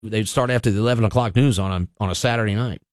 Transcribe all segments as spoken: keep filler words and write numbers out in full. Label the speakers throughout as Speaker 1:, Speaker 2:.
Speaker 1: they'd start after the eleven o'clock news on a, on a Saturday night.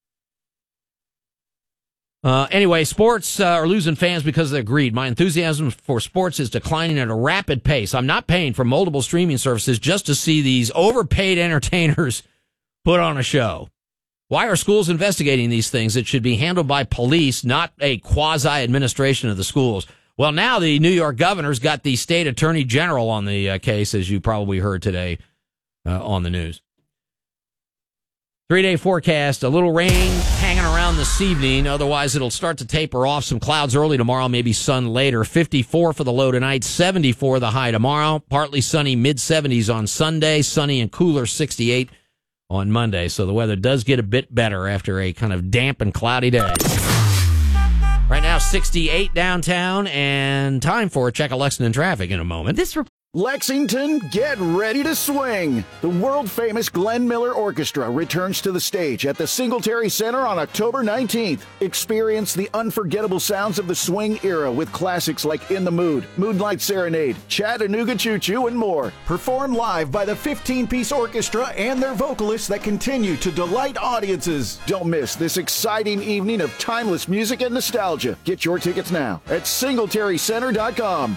Speaker 1: Uh, anyway, sports uh, are losing fans because of their greed. My enthusiasm for sports is declining at a rapid pace. I'm not paying for multiple streaming services just to see these overpaid entertainers put on a show. Why are schools investigating these things? It should be handled by police, not a quasi-administration of the schools. Well, now the New York governor's got the state attorney general on the uh, case, as you probably heard today uh, on the news. Three-day forecast, a little rain hanging around this evening. Otherwise, it'll start to taper off. Some clouds early tomorrow, maybe sun later. fifty-four for the low tonight, seventy-four the high tomorrow. Partly sunny, mid-seventies on Sunday. Sunny and cooler, sixty-eight on Monday. So the weather does get a bit better after a kind of damp and cloudy day. Right now, sixty-eight downtown, and time for a check of Lexington traffic in a moment.
Speaker 2: This report. Lexington, get ready to swing! The world-famous Glenn Miller Orchestra returns to the stage at the Singletary Center on October nineteenth. Experience the unforgettable sounds of the swing era with classics like In the Mood, Moonlight Serenade, Chattanooga Choo Choo, and more. Performed live by the fifteen-piece orchestra and their vocalists that continue to delight audiences. Don't miss this exciting evening of timeless music and nostalgia. Get your tickets now at singletary center dot com.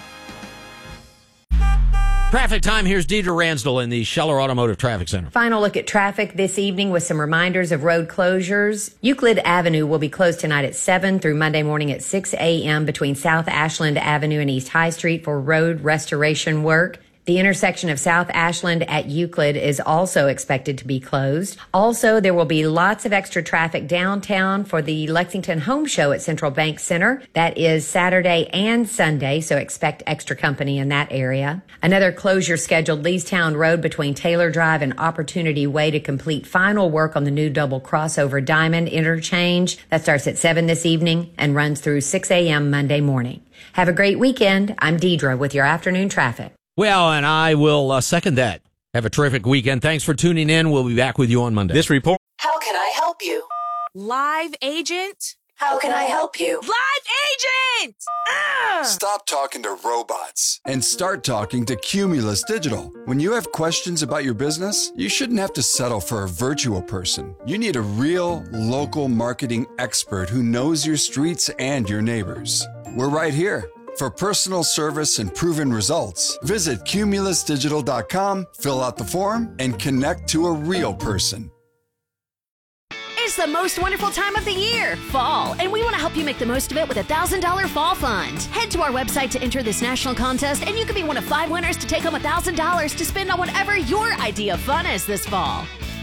Speaker 1: Traffic time. Here's Deidre Ransdell in the Scheller Automotive Traffic Center.
Speaker 3: Final look at traffic this evening with some reminders of road closures. Euclid Avenue will be closed tonight at seven through Monday morning at six a.m. between South Ashland Avenue and East High Street for road restoration work. The intersection of South Ashland at Euclid is also expected to be closed. Also, there will be lots of extra traffic downtown for the Lexington Home Show at Central Bank Center. That is Saturday and Sunday, so expect extra company in that area. Another closure scheduled Leestown Road between Taylor Drive and Opportunity Way to complete final work on the new double crossover Diamond interchange. That starts at seven this evening and runs through six a.m. Monday morning. Have a great weekend. I'm Deidre with your afternoon traffic.
Speaker 1: Well, and I will uh, second that. Have a terrific weekend. Thanks for tuning in. We'll be back with you on Monday.
Speaker 4: This report.
Speaker 5: How can I help you?
Speaker 6: Live agent?
Speaker 5: How can I help you?
Speaker 6: Live agent! Ugh!
Speaker 7: Stop talking to robots and start talking to Cumulus Digital. When you have questions about your business, you shouldn't have to settle for a virtual person. You need a real, local marketing expert who knows your streets and your neighbors. We're right here. For personal service and proven results, visit cumulus digital dot com, fill out the form, and connect to a real person.
Speaker 8: It's the most wonderful time of the year, fall, and we want to help you make the most of it with a one thousand dollars Fall Fund. Head to our website to enter this national contest, and you could be one of five winners to take home one thousand dollars to spend on whatever your idea of fun is this fall.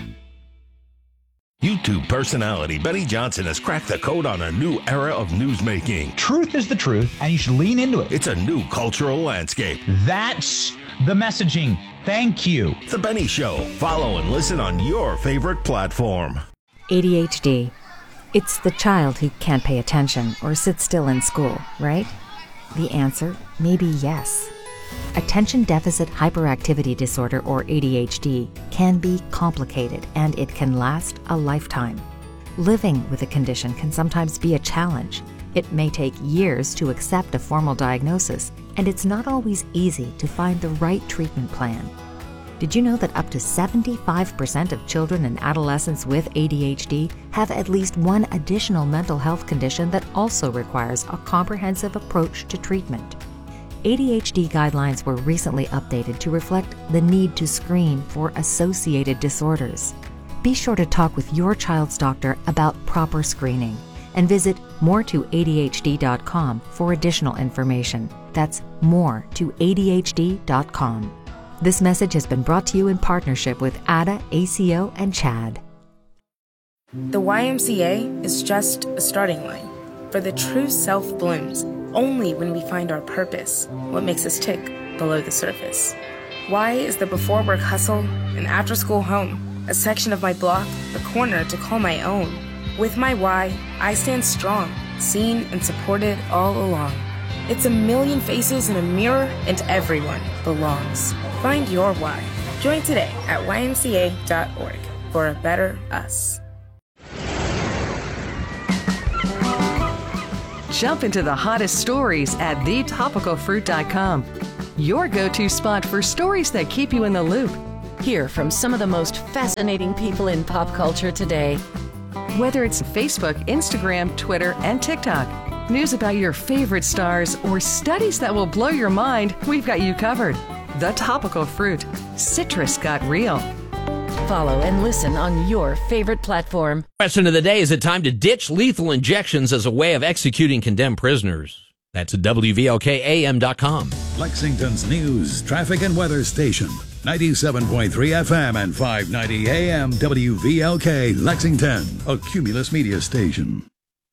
Speaker 9: YouTube personality Benny Johnson has cracked the code on a new era of newsmaking.
Speaker 10: Truth is the truth, and you should lean into it.
Speaker 9: It's a new cultural landscape.
Speaker 10: That's the messaging. Thank you.
Speaker 9: The Benny Show. Follow and listen on your favorite platform.
Speaker 11: A D H D. It's the child who can't pay attention or sit still in school, right? The answer may be yes. Attention Deficit Hyperactivity Disorder, or A D H D, can be complicated and it can last a lifetime. Living with a condition can sometimes be a challenge. It may take years to accept a formal diagnosis, and it's not always easy to find the right treatment plan. Did you know that up to seventy-five percent of children and adolescents with A D H D have at least one additional mental health condition that also requires a comprehensive approach to treatment? A D H D guidelines were recently updated to reflect the need to screen for associated disorders. Be sure to talk with your child's doctor about proper screening and visit more to A D H D dot com for additional information. That's more to A D H D dot com. This message has been brought to you in partnership with A D A, A C O, and CHAD.
Speaker 12: The Y M C A is just a starting line, for the true self blooms only when we find our purpose, what makes us tick below the surface. Y is the before work hustle and after school home, a section of my block, a corner to call my own. With my Y, I stand strong, seen and supported all along. It's a million faces in a mirror, and everyone belongs. Find your why. Join today at Y M C A dot org for a better us.
Speaker 13: Jump into the hottest stories at the topical fruit dot com. Your go-to spot for stories that keep you in the loop. Hear from some of the most fascinating people in pop culture today. Whether it's Facebook, Instagram, Twitter, and TikTok, news about your favorite stars, or studies that will blow your mind, we've got you covered. The Topical Fruit. Citrus got real. Follow and listen on your favorite platform.
Speaker 1: Question of the day, is it time to ditch lethal injections as a way of executing condemned prisoners? That's at W V L K A M dot com.
Speaker 4: Lexington's news, traffic, and weather station. ninety-seven point three F M and five ninety A M W V L K Lexington, a Cumulus media station.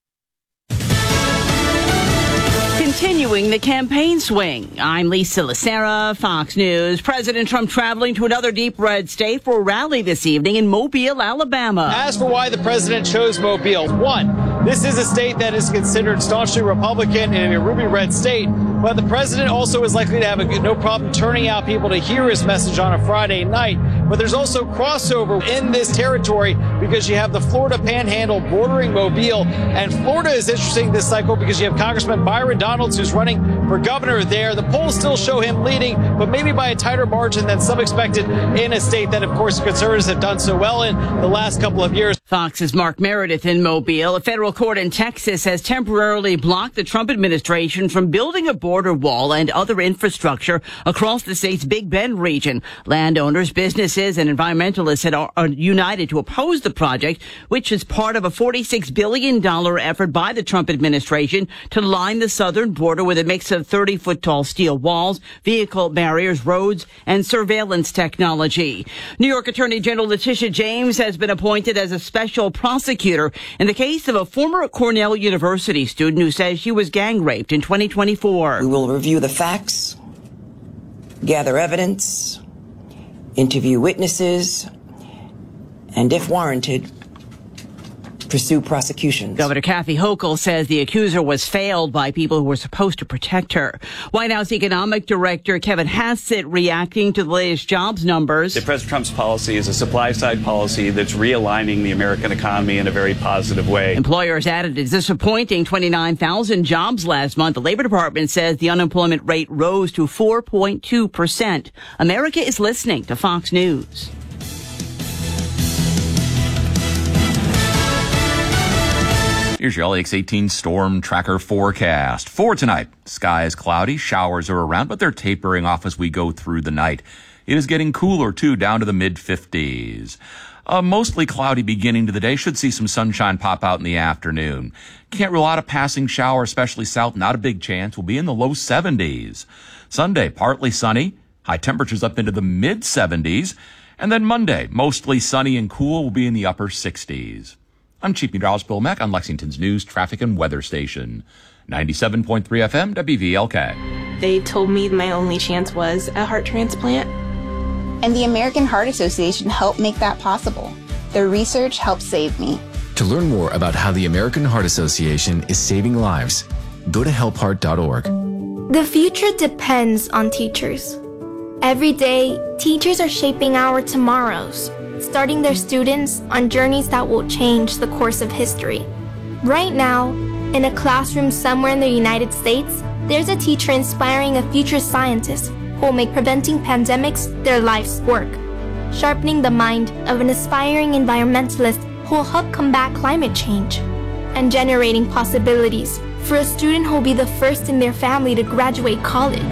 Speaker 14: Continuing the campaign swing, I'm Lisa Lacera, Fox News. President Trump traveling to another deep red state for a rally this evening in Mobile, Alabama.
Speaker 15: As for why the president chose Mobile, one, this is a state that is considered staunchly Republican and a ruby red state, but the president also is likely to have a, no problem turning out people to hear his message on a Friday night. But there's also crossover in this territory because you have the Florida Panhandle bordering Mobile, and Florida is interesting this cycle because you have Congressman Byron Donalds, who's running for governor there. The polls still show him leading, but maybe by a tighter margin than some expected in a state that, of course, conservatives have done so well in the last couple of years.
Speaker 14: Fox's Mark Meredith in Mobile. A federal court in Texas has temporarily blocked the Trump administration from building a border wall and other infrastructure across the state's Big Bend region. Landowners, businesses, and environmentalists had, are united to oppose the project, which is part of a forty-six billion dollars effort by the Trump administration to line the southern border with a mix of thirty-foot tall steel walls, vehicle barriers, roads, and surveillance technology. New York Attorney General Letitia James has been appointed as a special prosecutor in the case of a former Cornell University student who says she was gang raped in twenty twenty-four.
Speaker 16: We will review the facts, gather evidence, interview witnesses, and if warranted, pursue prosecutions.
Speaker 14: Governor Kathy Hochul says the accuser was failed by people who were supposed to protect her. White House Economic Director Kevin Hassett reacting to the latest jobs numbers.
Speaker 17: The President Trump's policy is a supply-side policy that's realigning the American economy in a very positive way.
Speaker 14: Employers added a disappointing twenty-nine thousand jobs last month. The Labor Department says the unemployment rate rose to four point two percent. America is listening to Fox News.
Speaker 18: Here's your L A X eighteen storm tracker forecast. For tonight, sky is cloudy, showers are around, but they're tapering off as we go through the night. It is getting cooler, too, down to the mid fifties. A mostly cloudy beginning to the day. Should see some sunshine pop out in the afternoon. Can't rule out a passing shower, especially south. Not a big chance. We'll be in the low seventies. Sunday, partly sunny. High temperatures up into the mid seventies. And then Monday, mostly sunny and cool. We'll be in the upper sixties. I'm Chief Meteorologist Bill Mack on Lexington's News, Traffic, and Weather Station. ninety-seven point three F M, W V L K.
Speaker 19: They told me my only chance was a heart transplant.
Speaker 20: And the American Heart Association helped make that possible. Their research helped save me.
Speaker 21: To learn more about how the American Heart Association is saving lives, go to help heart dot org.
Speaker 22: The future depends on teachers. Every day, teachers are shaping our tomorrows, starting their students on journeys that will change the course of history. Right now, in a classroom somewhere in the United States, there's a teacher inspiring a future scientist who will make preventing pandemics their life's work, sharpening the mind of an aspiring environmentalist who will help combat climate change, and generating possibilities for a student who will be the first in their family to graduate college.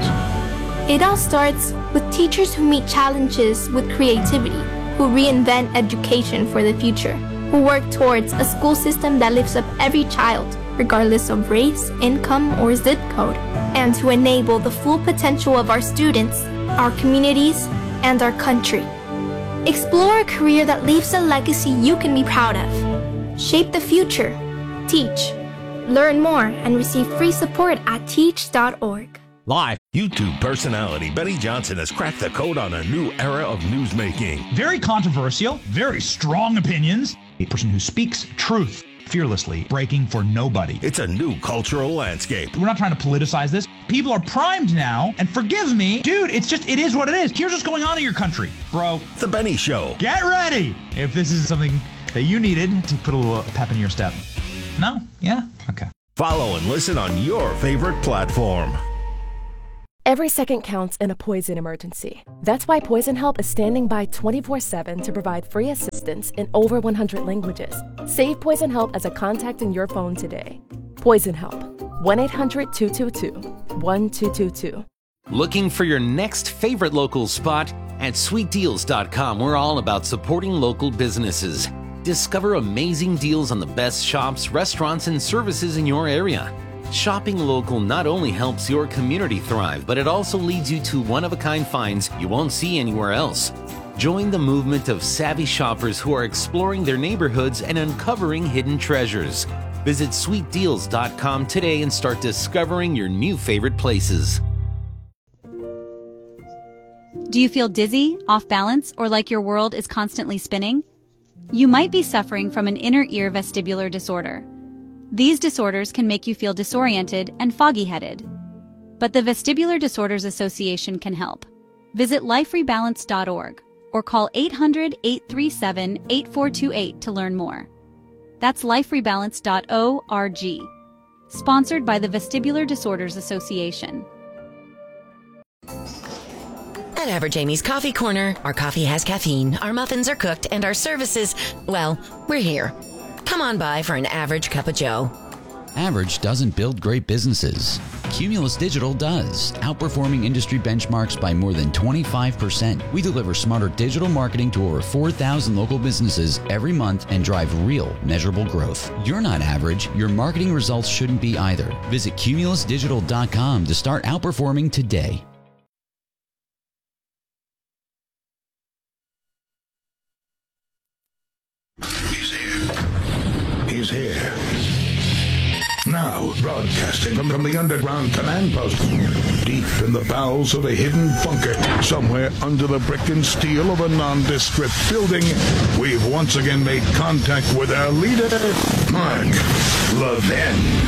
Speaker 22: It all starts with teachers who meet challenges with creativity, who reinvent education for the future, who work towards a school system that lifts up every child, regardless of race, income, or zip code, and to enable the full potential of our students, our communities, and our country. Explore a career that leaves a legacy you can be proud of. Shape the future. Teach. Learn more and receive free support at teach dot org.
Speaker 9: Live. YouTube personality Benny Johnson has cracked the code on a new era of newsmaking.
Speaker 10: Very controversial, very strong opinions. A person who speaks truth fearlessly, breaking for nobody.
Speaker 9: It's a new cultural landscape.
Speaker 10: We're not trying to politicize this. People are primed now, and forgive me, dude, it's just, it is what it is. Here's what's going on in your country, bro.
Speaker 9: The Benny Show.
Speaker 10: Get ready if this is something that you needed to put a little pep in your step. No? Yeah? Okay.
Speaker 9: Follow and listen on your favorite platform.
Speaker 2: Every second counts in a poison emergency. That's why Poison Help is standing by twenty-four seven to provide free assistance in over one hundred languages. Save Poison Help as a contact in your phone today. Poison Help. one eight hundred two two two one two two two.
Speaker 3: Looking for your next favorite local spot? At sweet deals dot com, we're all about supporting local businesses. Discover amazing deals on the best shops, restaurants, and services in your area. Shopping local not only helps your community thrive, but it also leads you to one-of-a-kind finds you won't see anywhere else. Join the movement of savvy shoppers who are exploring their neighborhoods and uncovering hidden treasures. Visit sweet deals dot com today and start discovering your new favorite places.
Speaker 23: Do you feel dizzy, off balance, or like your world is constantly spinning? You might be suffering from an inner ear vestibular disorder. These disorders can make you feel disoriented and foggy-headed. But the Vestibular Disorders Association can help. Visit life rebalance dot org or call eight hundred, eight three seven, eight four two eight to learn more. That's life rebalance dot org. Sponsored by the Vestibular Disorders Association.
Speaker 24: At Average Amy's Coffee Corner, our coffee has caffeine, our muffins are cooked, and our services, well, we're here. Come on by for an average cup of joe.
Speaker 25: Average doesn't build great businesses. Cumulus Digital does, outperforming industry benchmarks by more than twenty-five percent. We deliver smarter digital marketing to over four thousand local businesses every month and drive real, measurable growth. You're not average. Your marketing results shouldn't be either. Visit cumulus digital dot com to start outperforming today.
Speaker 26: He's here. Now, broadcasting from, from the underground command post, deep in the bowels of a hidden bunker, somewhere under the brick and steel of a nondescript building, we've once again made contact with our leader, Mark Levin.